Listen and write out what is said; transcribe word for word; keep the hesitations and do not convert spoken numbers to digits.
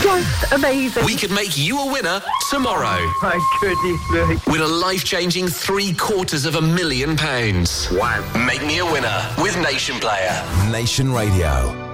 Just amazing. We could make you a winner tomorrow. My goodness me. With a life-changing three quarters of a million pounds. Wow. Make me a winner with Nation Player. Nation Radio.